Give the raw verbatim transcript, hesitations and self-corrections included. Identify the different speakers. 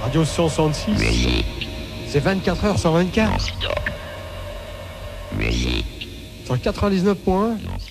Speaker 1: Radio cent soixante-six. C'est vingt-quatre heures sur vingt-quatre. Sur quatre-vingt-dix-neuf point un.